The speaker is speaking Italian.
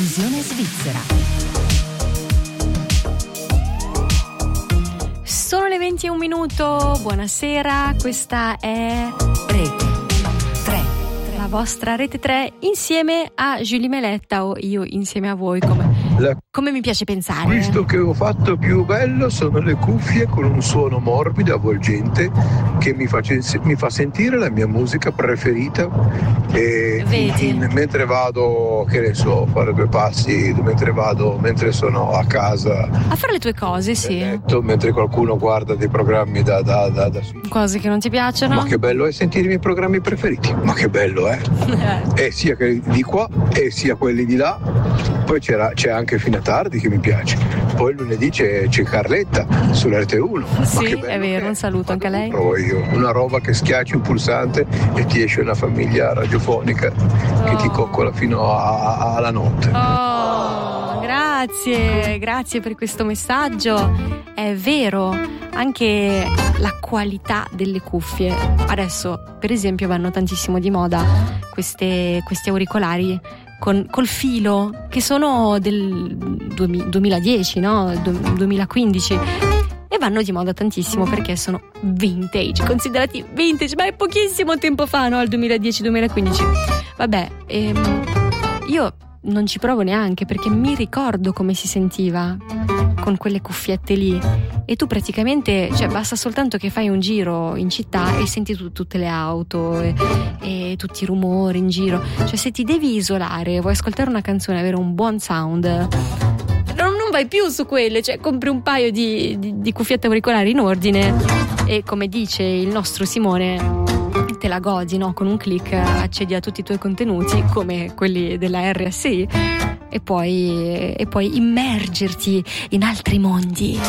Radiovisione Svizzera. Sono le 21 minuti, buonasera, questa è Rete 3, la vostra Rete 3 insieme a Julie Meletta o io insieme a voi, come mi piace pensare. Questo che ho fatto più bello sono le cuffie con un suono morbido, avvolgente, che mi fa sentire la mia musica preferita e mentre vado, che ne so, fare due passi, mentre sono a casa a fare le tue cose, sì, letto, mentre qualcuno guarda dei programmi da cose che non ti piacciono. Ma che bello è sentire i miei programmi preferiti, ma che bello è e sia quelli di qua e sia quelli di là. Poi c'è anche fino a tardi che mi piace, poi lunedì c'è Carletta sulla Rete 1. Sì, è vero, un saluto anche a lei. Provo io una roba che schiacci un pulsante e ti esce una famiglia radiofonica che ti coccola fino alla notte. Grazie per questo messaggio. È vero, anche la qualità delle cuffie. Adesso, per esempio, vanno tantissimo di moda questi auricolari col filo, che sono del 2010, no? 2015, e vanno di moda tantissimo perché sono vintage, considerati vintage, ma è pochissimo tempo fa, no? Al 2010-2015. Vabbè, io non ci provo neanche perché mi ricordo come si sentiva con quelle cuffiette lì, e tu praticamente, cioè, basta soltanto che fai un giro in città e senti tutte le auto e tutti i rumori in giro. Cioè, se ti devi isolare, vuoi ascoltare una canzone, avere un buon sound, non vai più su quelle, cioè compri un paio di cuffiette auricolari in ordine e, come dice il nostro Simone, te la godi, no? Con un click accedi a tutti i tuoi contenuti come quelli della RSI e puoi immergerti in altri mondi.